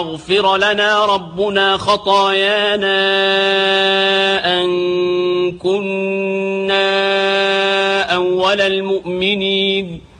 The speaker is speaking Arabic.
اغفر لنا ربنا خطايانا أن كنا أول المؤمنين